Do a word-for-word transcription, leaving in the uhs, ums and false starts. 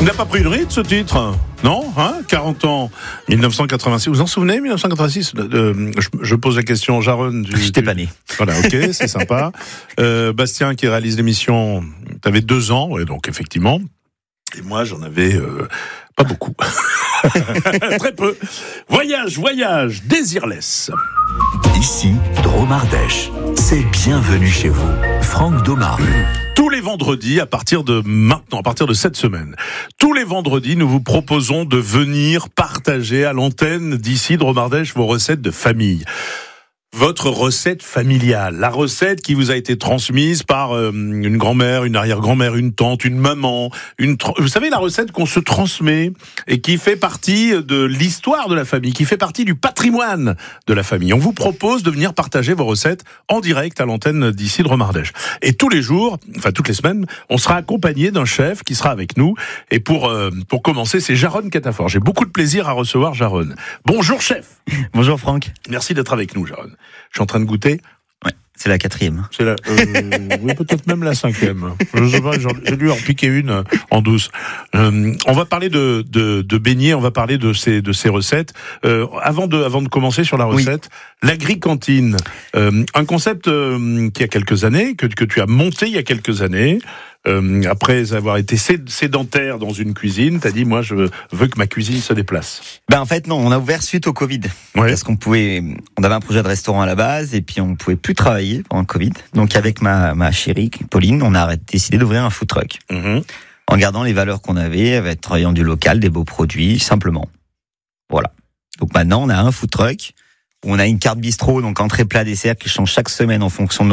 n'a pas pris une ride ce titre, non hein quarante ans, dix-neuf cent quatre-vingt-six. Vous vous en souvenez, dix-neuf cent quatre-vingt-six euh, je, je pose la question, Jaron. Du, J'étais du... pas né. Voilà, ok, c'est sympa. Euh, Bastien qui réalise l'émission, t'avais deux ans, ouais, donc effectivement. Et moi, j'en avais euh, pas beaucoup. Très peu. Voyage, voyage, Désirless. Ici, Dromardèche. C'est bienvenue chez vous. Franck Domard. Tous les vendredis, à partir de maintenant, à partir de cette semaine, tous les vendredis, nous vous proposons de venir partager à l'antenne d'ici Dromardèche vos recettes de famille. Votre recette familiale, la recette qui vous a été transmise par euh, une grand-mère, une arrière-grand-mère, une tante, une maman, une tra- vous savez la recette qu'on se transmet et qui fait partie de l'histoire de la famille, qui fait partie du patrimoine de la famille. On vous propose de venir partager vos recettes en direct à l'antenne d'ici de Dromardèche. Et tous les jours, enfin toutes les semaines, on sera accompagné d'un chef qui sera avec nous. Et pour euh, pour commencer, c'est Jaron Catafort. J'ai beaucoup de plaisir à recevoir Jaron. Bonjour chef. Bonjour Franck. Merci d'être avec nous, Jaron. Je suis en train de goûter. Ouais, c'est la quatrième. C'est la, euh, oui, peut-être même la cinquième. Je sais pas, j'ai dû en piquer une en douce. Euh, on va parler de, de, de beignets, on va parler de ces, de ces recettes. Euh, avant de, avant de commencer sur la recette, oui. L'agri-cantine, euh, un concept euh, qui a quelques années, que, que tu as monté il y a quelques années. Euh, après avoir été sédentaire dans une cuisine, t'as dit moi je veux que ma cuisine se déplace. Ben en fait non, on a ouvert suite au Covid. Ouais. Parce qu'on pouvait, on avait un projet de restaurant à la base et puis on pouvait plus travailler pendant le Covid. Donc avec ma ma chérie Pauline, on a décidé d'ouvrir un food truck. Mm-hmm. En gardant les valeurs qu'on avait, avec travaillant du local, des beaux produits, simplement. Voilà. Donc maintenant on a un food truck. On a une carte bistrot, donc entrée, plat, dessert, qui change chaque semaine en fonction de nos